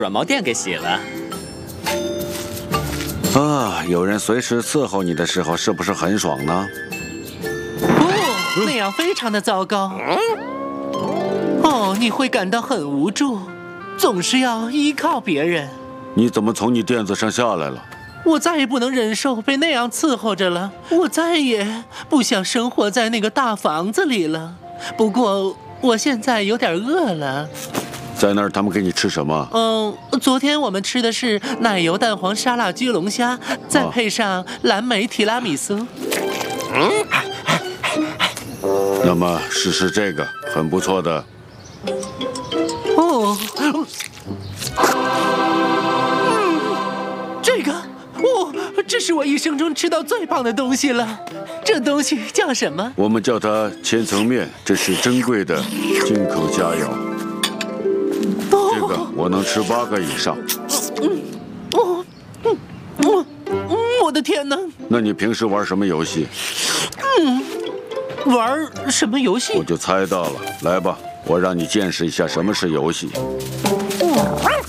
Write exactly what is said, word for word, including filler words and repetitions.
软毛店给洗了。 啊，有人随时伺候你的时候，是不是很爽呢？ 哦，那样非常的糟糕。哦，你会感到很无助，总是要依靠别人。 你怎么从你垫子上下来了？ 我再也不能忍受被那样伺候着了，我再也不想生活在那个大房子里了。不过我现在有点饿了。 在那儿他们给你吃什么？ 嗯，昨天我们吃的是奶油蛋黄沙拉焗龙虾，再配上蓝莓提拉米苏。 嗯，那么试试这个，很不错的。 哦，嗯，这个，哦，这是我一生中吃到最棒的东西了。这东西叫什么？ 我们叫它千层面，这是珍贵的进口佳肴。 哦， 这个我能吃八个以上。 嗯，哦，嗯，我，嗯，我的天哪！ 那你平时玩什么游戏？ 嗯，玩什么游戏？ 我就猜到了。来吧，我让你见识一下什么是游戏。 嗯